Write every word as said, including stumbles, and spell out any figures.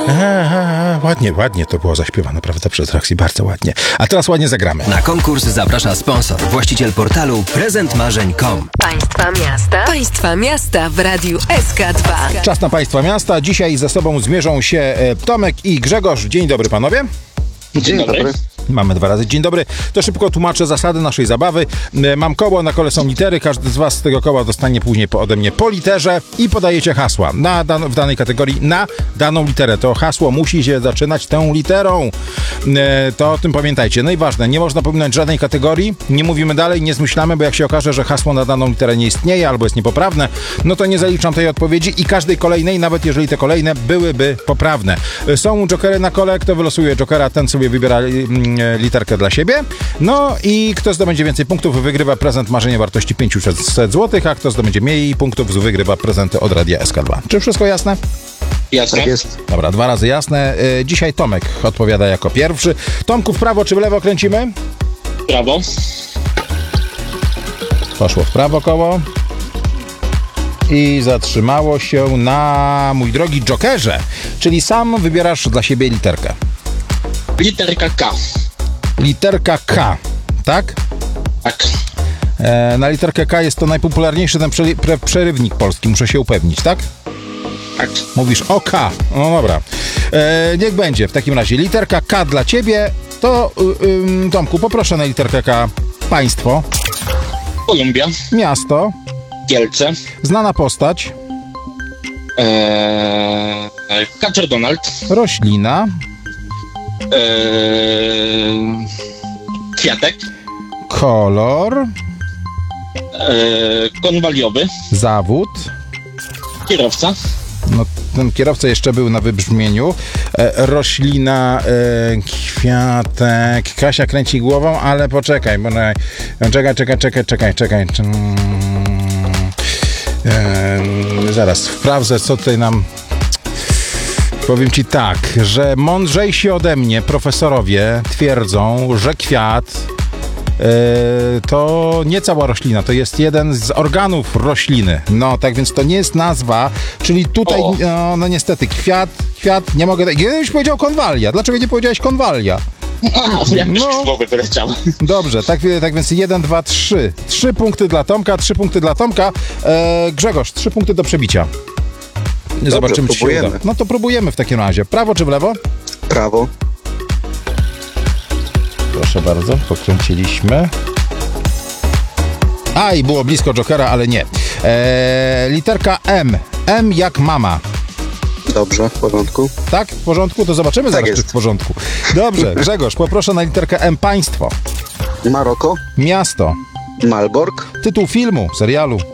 Aha, ładnie, ładnie to było zaśpiewane, prawda, przez Roxy, bardzo ładnie. A teraz ładnie zagramy. Na konkurs zaprasza sponsor, właściciel portalu prezent marzeń kropka com. Państwa miasta. Państwa miasta w Radiu S K dwa. Czas na Państwa miasta. Dzisiaj ze sobą zmierzą się e, Tomek i Grzegorz. Dzień dobry, panowie. Dzień dobry. Mamy dwa razy dzień dobry. To szybko tłumaczę zasady naszej zabawy. Mam koło, na kole są litery. Każdy z was z tego koła dostanie później po, ode mnie po literze i podajecie hasła na dan- w danej kategorii na daną literę. To hasło musi się zaczynać tą literą. E, to o tym pamiętajcie. No i ważne, nie można pominąć żadnej kategorii. Nie mówimy dalej, nie zmyślamy, bo jak się okaże, że hasło na daną literę nie istnieje albo jest niepoprawne, no to nie zaliczam tej odpowiedzi i każdej kolejnej, nawet jeżeli te kolejne byłyby poprawne. Są jokery na kole. Kto wylosuje jokera, ten sobie wybiera literkę dla siebie. No i kto zdobędzie więcej punktów, wygrywa prezent marzenia wartości pięćset złotych, a kto zdobędzie mniej punktów, wygrywa prezenty od Radia S K dwa. Czy wszystko jasne? Jasne. Tak jest. Dobra, dwa razy jasne. Dzisiaj Tomek odpowiada jako pierwszy. Tomku, w prawo czy w lewo kręcimy? Prawo. Poszło w prawo koło. I zatrzymało się na, mój drogi jokerze, czyli sam wybierasz dla siebie literkę. Literka K. Literka K, tak? Tak. E, na literkę K jest to najpopularniejszy ten prze, pre, przerywnik polski, muszę się upewnić, tak? Tak. Mówisz o K, no dobra. E, niech będzie w takim razie. Literka K dla ciebie, to y, y, Tomku, poproszę na literkę K państwo, Kolumbia. miasto, Kielce. znana postać, Eee, Kaczor Donald. roślina, Eee, kwiatek. kolor, Eee, konwaliowy. zawód. Kierowca. No, ten kierowca jeszcze był na wybrzmieniu. E, roślina, e, kwiatek. Kasia kręci głową, ale poczekaj, bo na, czekaj, czekaj, czekaj, czekaj, czekaj. E, zaraz sprawdzę, co tutaj nam... Powiem ci tak, że mądrzejsi ode mnie profesorowie twierdzą, że kwiat Yy, to nie cała roślina, to jest jeden z organów rośliny. No, tak więc to nie jest nazwa, czyli tutaj, no, no niestety, kwiat, kwiat, nie mogę... Ja już powiedział konwalia. Dlaczego nie powiedziałeś konwalia? A, jak No. no. głowy wyleciał. Dobrze, tak, tak więc jeden, dwa, trzy. Trzy punkty dla Tomka, trzy punkty dla Tomka. E, Grzegorz, trzy punkty do przebicia. Zobaczymy, czy się uda. No to próbujemy w takim razie. Prawo czy w lewo? Prawo. Proszę bardzo, pokręciliśmy. A, i było blisko jokera, ale nie. Eee, literka M. M jak mama. Dobrze, w porządku. Tak? W porządku? To zobaczymy Tak zaraz, jest. czy w porządku. Dobrze, Grzegorz, poproszę na literkę M. Państwo. Maroko. Miasto. Malbork. Tytuł filmu, serialu.